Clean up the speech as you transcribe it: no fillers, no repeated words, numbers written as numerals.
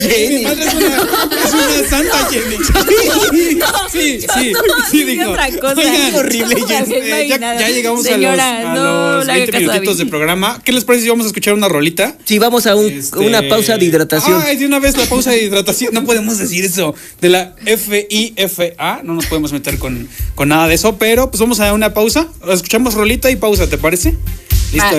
Mi madre es una santa Jenny. Sí, dijo. Otra cosa. Oigan, horrible, Jenny. Ya llegamos Señora, a no los le haga 20 caso a minutitos David. de programa. ¿Qué les parece si vamos a escuchar una rolita? Sí, vamos a una pausa de hidratación. Ay, de una vez la pausa de hidratación. No podemos decir eso. De la FIFA. No nos podemos meter con nada de eso. Pero pues vamos a una pausa. Escuchamos rolita y pausa, ¿te parece? Listo.